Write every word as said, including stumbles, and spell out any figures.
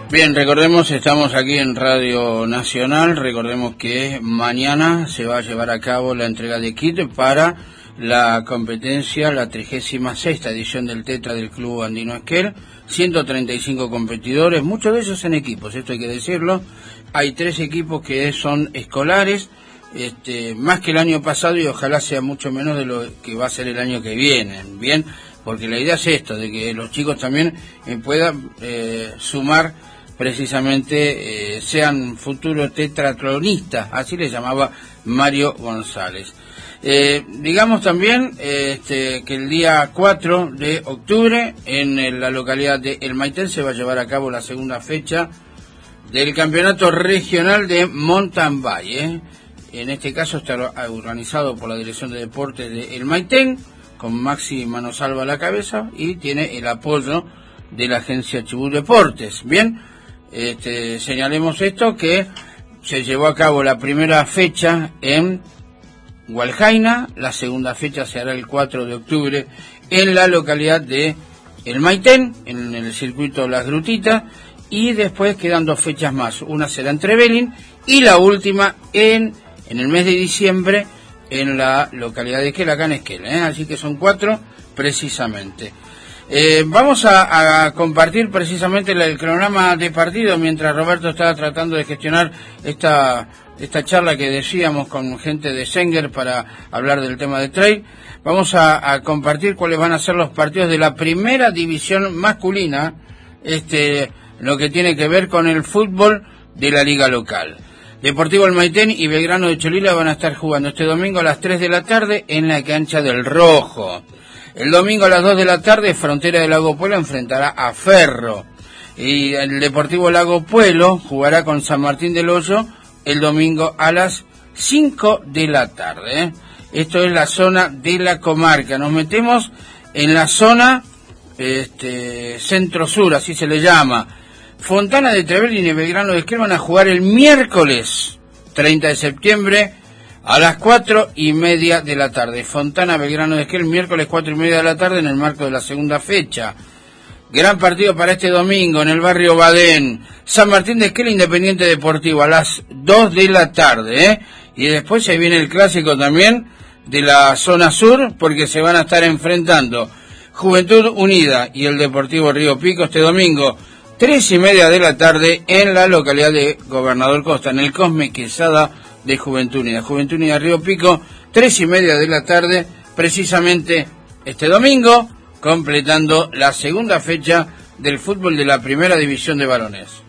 Bien, recordemos, estamos aquí en Radio Nacional, recordemos que mañana se va a llevar a cabo la entrega de kit para la competencia, la trigésima sexta edición del Tetra del Club Andino Esquel, ciento treinta y cinco competidores, muchos de ellos en equipos, esto hay que decirlo, hay tres equipos que son escolares, este, más que el año pasado y ojalá sea mucho menos de lo que va a ser el año que viene, bien, porque la idea es esto, de que los chicos también eh, puedan eh, sumar precisamente eh, sean futuros tetratlonistas, así le llamaba Mario González. Eh, digamos también eh, este, que el día cuatro de octubre en, en la localidad de El Maitén se va a llevar a cabo la segunda fecha del campeonato regional de mountain bike. ¿eh? En este caso está organizado por la Dirección de Deportes de El Maitén, con Maxi Manosalva a la cabeza, y tiene el apoyo de la agencia Chubut Deportes. Bien, Este, señalemos esto, que se llevó a cabo la primera fecha en Hualjaina, la segunda fecha se hará el cuatro de octubre en la localidad de El Maitén, en el circuito Las Grutitas, y después quedan dos fechas más, una será en Trevelin y la última en, en el mes de diciembre en la localidad de Esquel, acá en Esquel, ¿eh? Así que son cuatro precisamente. Eh, vamos a, a compartir precisamente el, el cronograma de partido mientras Roberto estaba tratando de gestionar esta esta charla que decíamos con gente de Senger para hablar del tema de trail. Vamos a, a compartir cuáles van a ser los partidos de la primera división masculina, este, lo que tiene que ver con el fútbol de la liga local. Deportivo El Maitén y Belgrano de Cholila van a estar jugando este domingo a las tres de la tarde en la cancha del Rojo. El domingo a las dos de la tarde, Frontera de Lago Puelo enfrentará a Ferro. Y el Deportivo Lago Puelo jugará con San Martín del Hoyo el domingo a las cinco de la tarde. ¿eh? Esto es la zona de la comarca. Nos metemos en la zona este, centro-sur, así se le llama. Fontana de Trevelin y Belgrano de Esquel van a jugar el miércoles treinta de septiembre a las cuatro y media de la tarde. Fontana, Belgrano de Esquel, miércoles cuatro y media de la tarde en el marco de la segunda fecha. Gran partido para este domingo en el barrio Badén. San Martín de Esquel, Independiente Deportivo, a las dos de la tarde. ¿eh? Y después se viene el clásico también de la zona sur, porque se van a estar enfrentando Juventud Unida y el Deportivo Río Pico este domingo, tres y media de la tarde en la localidad de Gobernador Costa, en el Cosme Quesada de Juventud Unida. Juventud Unida Río Pico, tres y media de la tarde, precisamente este domingo, completando la segunda fecha del fútbol de la primera división de varones.